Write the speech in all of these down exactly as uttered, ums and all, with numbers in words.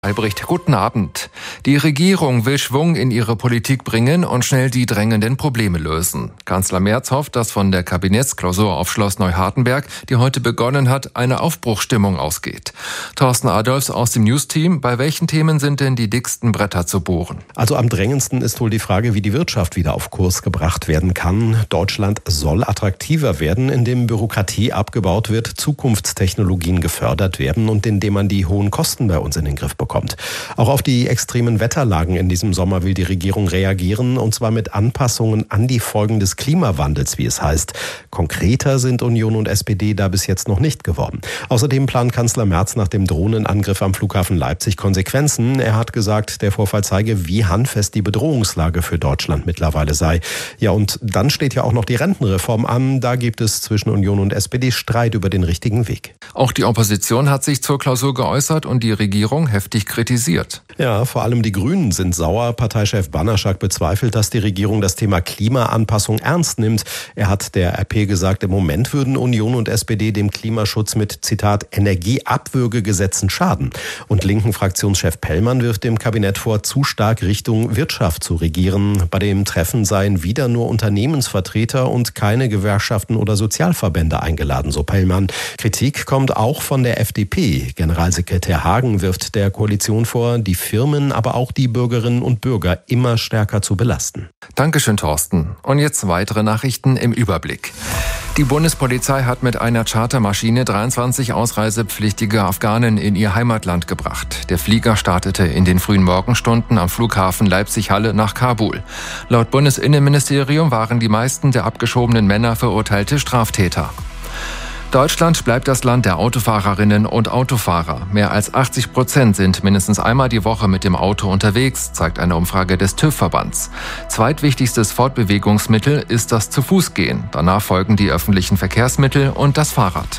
Albrecht, guten Abend. Die Regierung will Schwung in ihre Politik bringen und schnell die drängenden Probleme lösen. Kanzler Merz hofft, dass von der Kabinettsklausur auf Schloss Neuhartenberg, die heute begonnen hat, eine Aufbruchsstimmung ausgeht. Thorsten Adolfs aus dem News-Team. Bei welchen Themen sind denn die dicksten Bretter zu bohren? Also am drängendsten ist wohl die Frage, wie die Wirtschaft wieder auf Kurs gebracht werden kann. Deutschland soll attraktiver werden, indem Bürokratie abgebaut wird, Zukunftstechnologien gefördert werden und indem man die hohen Kosten bei uns in den Griff bekommt. Kommt. Auch auf die extremen Wetterlagen in diesem Sommer will die Regierung reagieren, und zwar mit Anpassungen an die Folgen des Klimawandels, wie es heißt. Konkreter sind Union und S P D da bis jetzt noch nicht geworden. Außerdem plant Kanzler Merz nach dem Drohnenangriff am Flughafen Leipzig Konsequenzen. Er hat gesagt, der Vorfall zeige, wie handfest die Bedrohungslage für Deutschland mittlerweile sei. Ja, und dann steht ja auch noch die Rentenreform an. Da gibt es zwischen Union und S P D Streit über den richtigen Weg. Auch die Opposition hat sich zur Klausur geäußert und die Regierung heftig kritisiert. Ja, vor allem die Grünen sind sauer. Parteichef Banaschak bezweifelt, dass die Regierung das Thema Klimaanpassung ernst nimmt. Er hat der R P gesagt, im Moment würden Union und S P D dem Klimaschutz mit, Zitat, Energieabwürgegesetzen schaden. Und linken Fraktionschef Pellmann wirft dem Kabinett vor, zu stark Richtung Wirtschaft zu regieren. Bei dem Treffen seien wieder nur Unternehmensvertreter und keine Gewerkschaften oder Sozialverbände eingeladen, so Pellmann. Kritik kommt auch von der F D P. Generalsekretär Hagen wirft der Koalition vor, die Firmen, aber auch die Bürgerinnen und Bürger immer stärker zu belasten. Dankeschön, Thorsten. Und jetzt weitere Nachrichten im Überblick. Die Bundespolizei hat mit einer Chartermaschine dreiundzwanzig ausreisepflichtige Afghanen in ihr Heimatland gebracht. Der Flieger startete in den frühen Morgenstunden am Flughafen Leipzig-Halle nach Kabul. Laut Bundesinnenministerium waren die meisten der abgeschobenen Männer verurteilte Straftäter. Deutschland bleibt das Land der Autofahrerinnen und Autofahrer. Mehr als achtzig Prozent sind mindestens einmal die Woche mit dem Auto unterwegs, zeigt eine Umfrage des TÜV-Verbands. Zweitwichtigstes Fortbewegungsmittel ist das Zu-Fuß-Gehen. Danach folgen die öffentlichen Verkehrsmittel und das Fahrrad.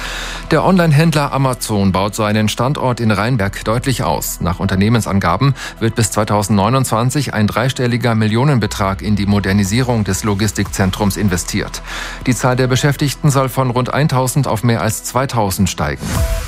Der Online-Händler Amazon baut seinen Standort in Rheinberg deutlich aus. Nach Unternehmensangaben wird bis zweitausendneunundzwanzig ein dreistelliger Millionenbetrag in die Modernisierung des Logistikzentrums investiert. Die Zahl der Beschäftigten soll von rund tausend auf mehr als zweitausend steigen.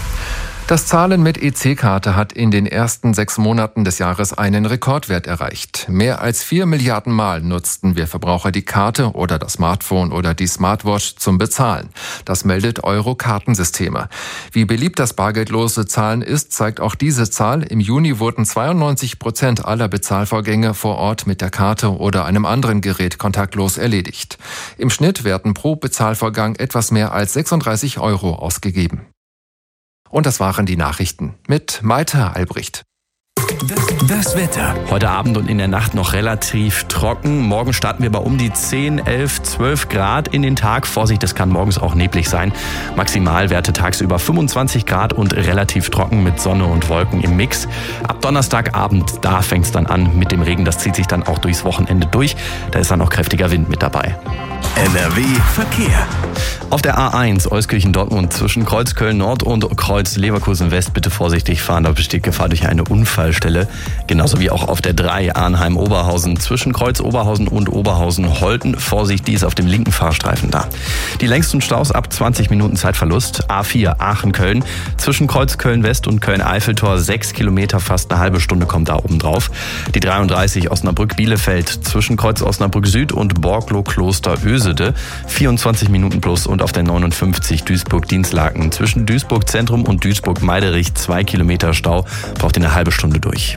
Das Zahlen mit E C-Karte hat in den ersten sechs Monaten des Jahres einen Rekordwert erreicht. Mehr als vier Milliarden Mal nutzten wir Verbraucher die Karte oder das Smartphone oder die Smartwatch zum Bezahlen. Das meldet Euro-Kartensysteme. Wie beliebt das bargeldlose Zahlen ist, zeigt auch diese Zahl. Im Juni wurden zweiundneunzig Prozent aller Bezahlvorgänge vor Ort mit der Karte oder einem anderen Gerät kontaktlos erledigt. Im Schnitt werden pro Bezahlvorgang etwas mehr als sechsunddreißig Euro ausgegeben. Und das waren die Nachrichten mit Maite Albrecht. Das, das Wetter. Heute Abend und in der Nacht noch relativ trocken. Morgen starten wir bei um die zehn, elf, zwölf Grad in den Tag. Vorsicht, es kann morgens auch neblig sein. Maximalwerte tagsüber fünfundzwanzig Grad und relativ trocken mit Sonne und Wolken im Mix. Ab Donnerstagabend, da fängt es dann an mit dem Regen. Das zieht sich dann auch durchs Wochenende durch. Da ist dann auch kräftiger Wind mit dabei. N R W Verkehr. Auf der A eins Euskirchen-Dortmund zwischen Kreuz Köln-Nord und Kreuz Leverkusen-West bitte vorsichtig fahren, da besteht Gefahr durch eine Unfallstelle. Genauso wie auch auf der drei Arnheim-Oberhausen zwischen Kreuz Oberhausen und Oberhausen-Holten. Vorsicht, die ist auf dem linken Fahrstreifen da. Die längsten Staus ab zwanzig Minuten Zeitverlust. A vier Aachen-Köln zwischen Kreuz Köln-West und Köln-Eiffeltor sechs Kilometer, fast eine halbe Stunde kommt da oben drauf. Die dreiunddreißig Osnabrück-Bielefeld zwischen Kreuz Osnabrück-Süd und Borglo-Kloster-Ösede vierundzwanzig Minuten plus. Und auf der neunundfünfzig Duisburg-Dienstlaken zwischen Duisburg-Zentrum und Duisburg-Meiderich zwei Kilometer Stau, braucht ihr eine halbe Stunde durch.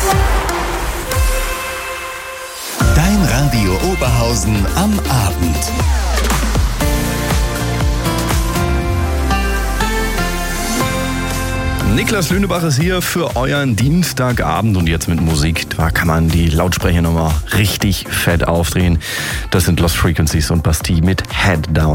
Dein Radio Oberhausen am Abend. Niklas Lünebach ist hier für euren Dienstagabend und jetzt mit Musik. Da kann man die Lautsprecher nochmal richtig fett aufdrehen. Das sind Lost Frequencies und Bastille mit Head Down.